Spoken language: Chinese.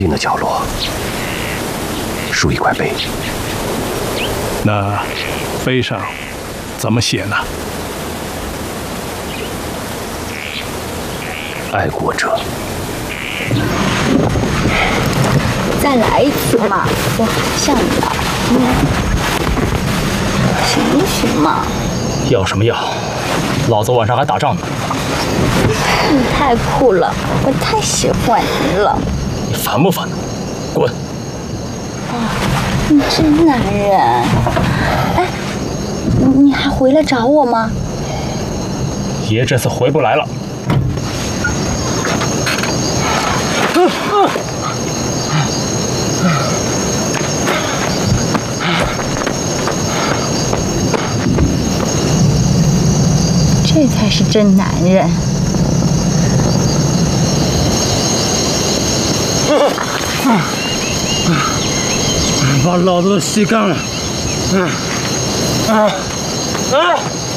定的角落竖一块碑。 那碑上怎么写呢？ 爱国者。 再来一次嘛，我还想要。行不行嘛？ 要什么要？老子晚上还打仗呢。 你太酷了，我太喜欢你了。 你烦不烦呢？滚！ 你真男人。哎，你还回来找我吗？ 爷这次回不来了。 这才是真男人。 把老子都吸干了。